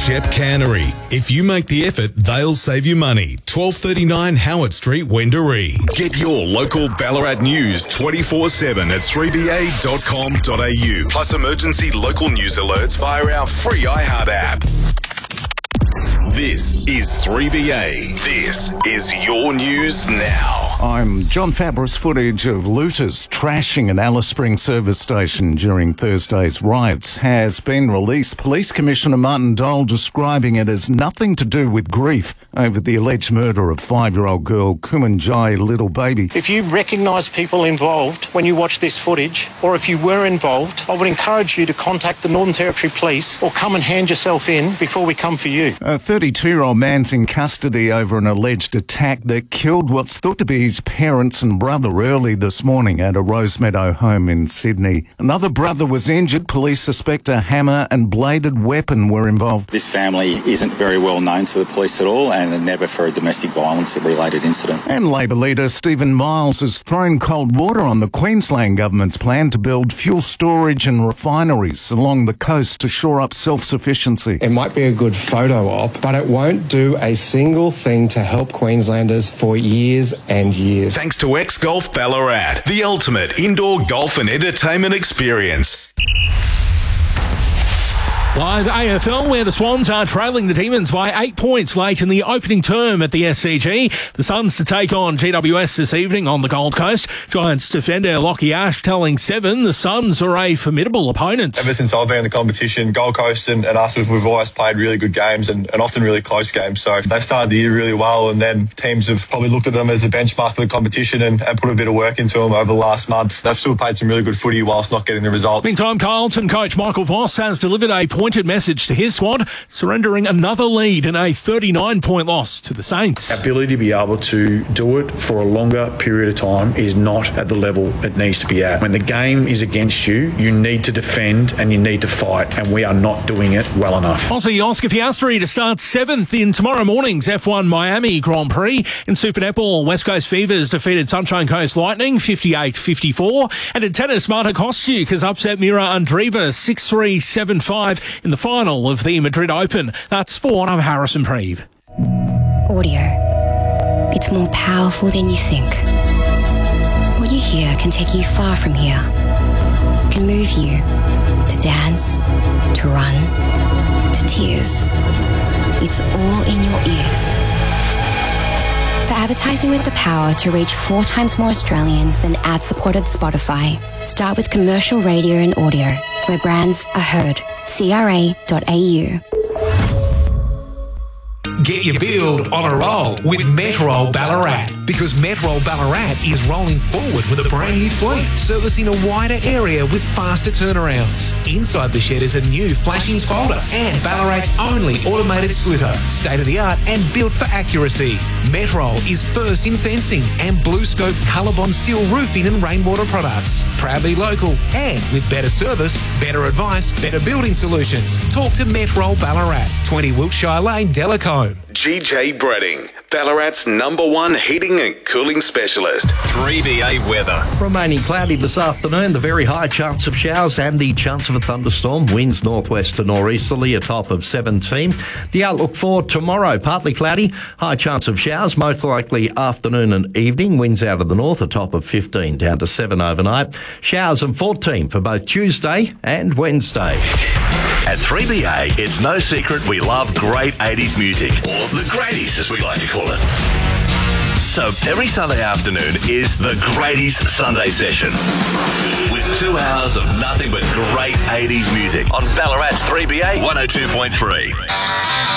Shep Cannery. If you make the effort, they'll save you money. 1239 Howard Street, Wendouree. Get your local Ballarat news 24/7 at 3ba.com.au. Plus emergency local news alerts via our free iHeart app. This is 3BA. This is your news now. I'm John Fabris. Footage of looters trashing an Alice Springs service station during Thursday's riots has been released. Police Commissioner Martin Dole describing it as nothing to do with grief over the alleged murder of 5-year-old girl Kumanjai Little Baby. If you recognise people involved when you watch this footage, or if you were involved, I would encourage you to contact the Northern Territory Police or come and hand yourself in before we come for you. A 32-year-old man's in custody over an alleged attack that killed what's thought to be his parents and brother early this morning at a Rosemeadow home in Sydney. Another brother was injured. Police suspect a hammer and bladed weapon were involved. This family isn't very well known to the police at all and never for a domestic violence-related incident. And Labor leader Stephen Miles has thrown cold water on the Queensland government's plan to build fuel storage and refineries along the coast to shore up self-sufficiency. It might be a good photo op, but it won't do a single thing to help Queenslanders for years and years. Thanks to X-Golf Ballarat, the ultimate indoor golf and entertainment experience. Live AFL, where the Swans are trailing the Demons by 8 points late in the opening term at the SCG. The Suns to take on GWS this evening on the Gold Coast. Giants defender Lockie Ash telling Seven the Suns are a formidable opponent. Ever since I've been in the competition, Gold Coast and us, we've always played really good games and often really close games. So they've started the year really well, and then teams have probably looked at them as a benchmark for the competition and put a bit of work into them over the last month. They've still played some really good footy whilst not getting the results. Meantime, Carlton coach Michael Voss has delivered a pointed message to his squad, surrendering another lead in a 39-point loss to the Saints. Our ability to be able to do it for a longer period of time is not at the level it needs to be at. When the game is against you, you need to defend and you need to fight, and we are not doing it well enough. Aussie Oscar Piastri to start 7th in tomorrow morning's F1 Miami Grand Prix. In Super Netball, West Coast Fevers defeated Sunshine Coast Lightning 58-54. And in tennis, Marta Kostyuk has upset Mira Andreeva 6-3, 7-5 in the final of the Madrid Open. That's sport. I'm Harrison Preeve. Audio. It's more powerful than you think. What you hear can take you far from here. It can move you to dance, to run, to tears. It's all in your ears. For advertising with the power to reach 4 times more Australians than ad-supported Spotify, start with commercial radio and audio, where brands are heard. CRA.au. Get your build on a roll with Metrol Ballarat, because Metrol Ballarat is rolling forward with a brand new fleet, servicing a wider area with faster turnarounds. Inside the shed is a new flashing folder and Ballarat's only automated splitter, state-of-the-art and built for accuracy. Metrol is first in fencing and Blue Scope Colorbond steel roofing and rainwater products. Proudly local and with better service, better advice, better building solutions. Talk to Metrol Ballarat, 20 Wiltshire Lane, Delacombe. GJ Bredding, Ballarat's #1 heating and cooling specialist. 3BA weather. Remaining cloudy this afternoon, the very high chance of showers and the chance of a thunderstorm. Winds northwest to northeasterly, a top of 17. The outlook for tomorrow, partly cloudy, high chance of showers, most likely afternoon and evening. Winds out of the north, a top of 15 down to 7 overnight. Showers and 14 for both Tuesday and Wednesday. At 3BA, it's no secret we love great 80s music, or the greaties as we like to call it. So every Sunday afternoon is the Greaties Sunday Session, with 2 hours of nothing but great 80s music on Ballarat's 3BA 102.3.